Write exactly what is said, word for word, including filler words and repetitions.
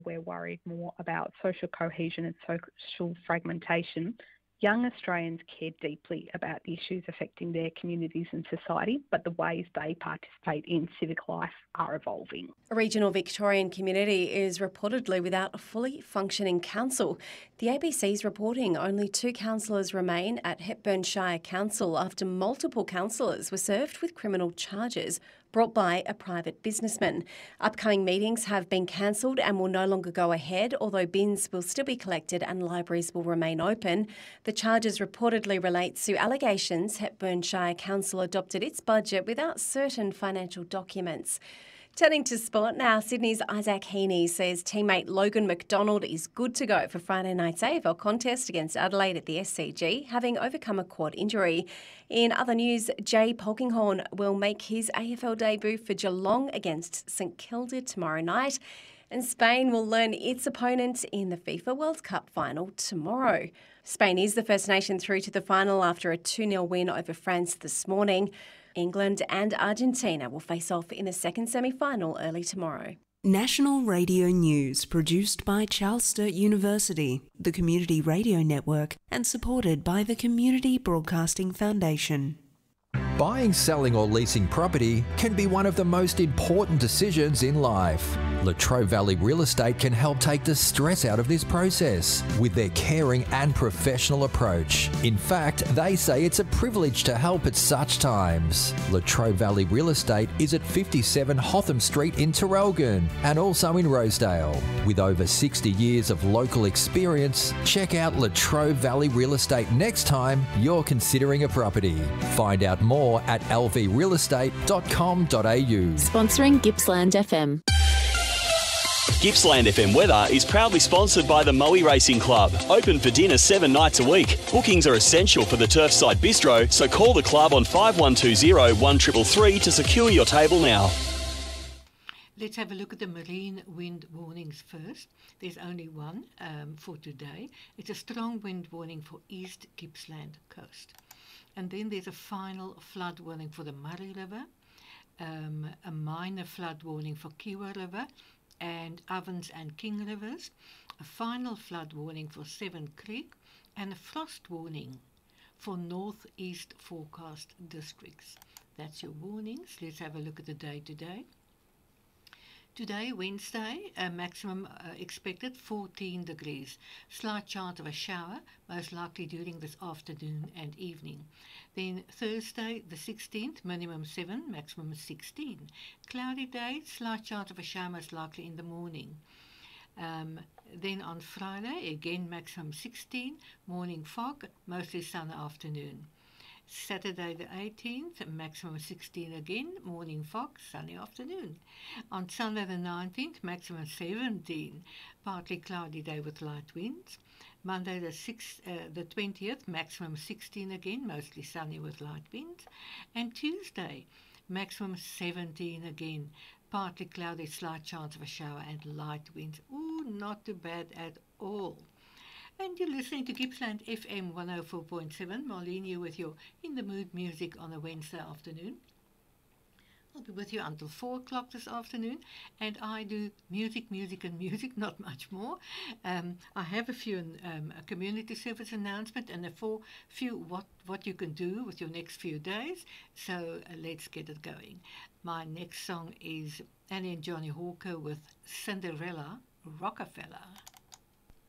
We're worried more about social cohesion and social fragmentation. Young Australians care deeply about the issues affecting their communities and society, but the ways they participate in civic life are evolving. A regional Victorian community is reportedly without a fully functioning council. The A B C's reporting only two councillors remain at Hepburn Shire Council after multiple councillors were served with criminal charges brought by a private businessman. Upcoming meetings have been cancelled and will no longer go ahead, although bins will still be collected and libraries will remain open. The charges reportedly relate to allegations Hepburn Shire Council adopted its budget without certain financial documents. Turning to sport now, Sydney's Isaac Heaney says teammate Logan McDonald is good to go for Friday night's A F L contest against Adelaide at the S C G, having overcome a quad injury. In other news, Jay Polkinghorne will make his A F L debut for Geelong against St Kilda tomorrow night, and Spain will learn its opponent in the FIFA World Cup final tomorrow. Spain is the first nation through to the final after a two nil win over France this morning. England and Argentina will face off in the second semi-final early tomorrow. National Radio News, produced by Charles Sturt University, the Community Radio Network, and supported by the Community Broadcasting Foundation. Buying, selling or leasing property can be one of the most important decisions in life. Latrobe Valley Real Estate can help take the stress out of this process with their caring and professional approach. In fact, they say it's a privilege to help at such times. Latrobe Valley Real Estate is at fifty-seven Hotham Street in Terrelgan and also in Rosedale. With over sixty years of local experience, check out Latrobe Valley Real Estate next time you're considering a property. Find out more at l v real estate dot com dot a u. Sponsoring Gippsland F M. Gippsland F M weather is proudly sponsored by the Moe Racing Club. Open for dinner seven nights a week. Bookings are essential for the Turfside Bistro, so call the club on five one two zero, one three three to secure your table now. Let's have a look at the marine wind warnings first. There's only one um, for today. It's a strong wind warning for East Gippsland coast. And then there's a final flood warning for the Murray River, um, a minor flood warning for Kiewa River and Ovens and King Rivers, a final flood warning for Seven Creek, and a frost warning for northeast forecast districts. That's your warnings. Let's have a look at the day today. Today, Wednesday, a maximum uh, expected fourteen degrees. Slight chance of a shower, most likely during this afternoon and evening. Then Thursday, the sixteenth, minimum seven, maximum sixteen. Cloudy day, slight chance of a shower, most likely in the morning. Um, then on Friday, again maximum sixteen, morning fog, mostly sunny afternoon. Saturday the eighteenth, maximum sixteen again, morning fog, sunny afternoon. On Sunday the nineteenth, maximum seventeen, partly cloudy day with light winds. Monday the sixth, uh, the twentieth, maximum sixteen again, mostly sunny with light winds. And Tuesday, maximum seventeen again, partly cloudy, slight chance of a shower and light winds. Ooh, not too bad at all. And you're listening to Gippsland F M one oh four point seven. Marlene, you with your In the Mood music on a Wednesday afternoon. I'll be with you until four o'clock this afternoon. And I do music, music and music, not much more. Um, I have a few um, a community service announcement and a four, few what, what you can do with your next few days. So uh, let's get it going. My next song is Annie and Johnny Hawker with Cinderella Rockefeller.